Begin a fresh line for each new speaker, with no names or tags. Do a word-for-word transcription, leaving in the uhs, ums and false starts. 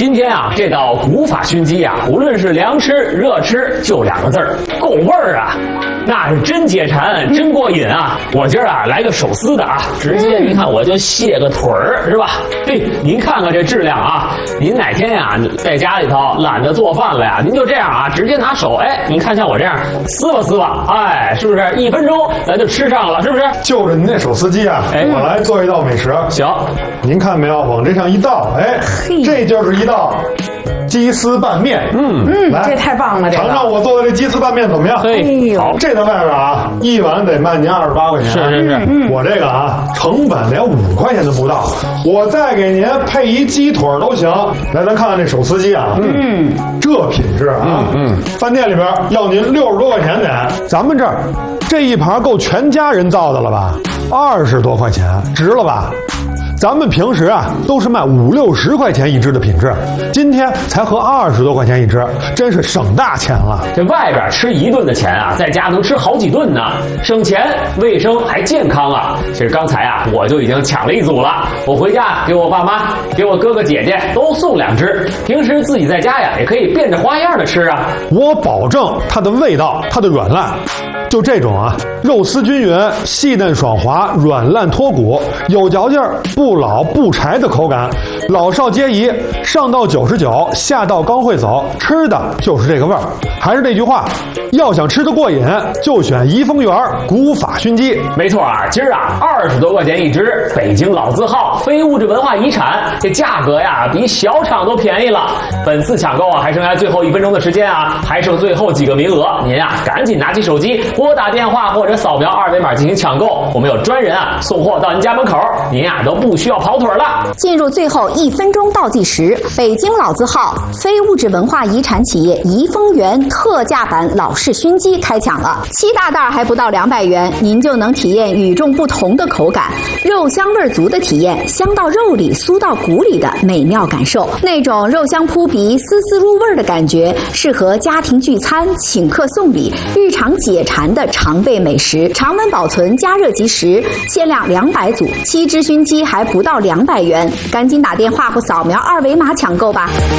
今天啊，这道古法熏鸡啊，无论是凉吃、热吃，就两个字儿，够味儿啊！那是真解馋，真过瘾啊！我今儿啊来个手撕的啊，直接您看我就卸个腿儿是吧？嘿，您看看这质量啊！您哪天呀、啊、在家里头懒得做饭了呀，您就这样啊，直接拿手，哎，您看像我这样撕吧撕吧，哎，是不是一分钟咱就吃上了？是不是？
就着您那手撕鸡啊，哎，我来做一道美食。
行，
您看没有，往这上一倒，哎，这就是一道鸡丝拌面。
嗯嗯，这太棒了！这个
尝尝我做的这鸡丝拌面怎么样？
哎呦，
好，这在外边啊，一碗得卖您二十八块钱。
是是是，
我这个啊，成本连五块钱都不到，我再给您配一鸡腿都行。来，咱看看这手撕鸡啊，嗯，这品质啊，嗯，饭店里边要您六十多块钱得，咱们这儿这一盘够全家人造的了吧？二十多块钱，值了吧？咱们平时啊都是卖五六十块钱一只的品质，今天才合二十多块钱一只，真是省大钱了。
这外边吃一顿的钱啊，在家能吃好几顿呢，省钱、卫生还健康啊！其实刚才啊我就已经抢了一组了，我回家给我爸妈、给我哥哥姐姐都送两只。平时自己在家呀也可以变着花样的吃啊。
我保证它的味道、它的软烂，就这种啊，肉丝均匀、细嫩爽滑、软烂脱骨，有嚼劲儿，不老不柴的口感，老少皆宜，上到九十九，下到刚会走，吃的就是这个味儿。还是那句话，要想吃得过瘾，就选怡丰园古法熏鸡。
没错啊，今儿啊二十多块钱一只，北京老字号，非物质文化遗产，这价格呀比小厂都便宜了。本次抢购啊还剩下最后一分钟的时间啊，还剩最后几个名额，您啊赶紧拿起手机拨打电话或者扫描二维码进行抢购，我们有专人啊送货到您家门口，您啊都不需要跑腿了。
进入最后一分钟倒计时，北京老字号非物质文化遗产企业怡丰园特价版老式熏鸡开抢了，七大袋还不到两百元，您就能体验与众不同的口感，肉香味足的体验，香到肉里酥到骨里的美妙感受，那种肉香扑鼻、丝丝入味的感觉，适合家庭聚餐、请客送礼、日常解馋的常备美食，常温保存，加热即食，限量两百组，七只熏鸡还不到两百元，赶紧打电话或扫描二维码抢购吧。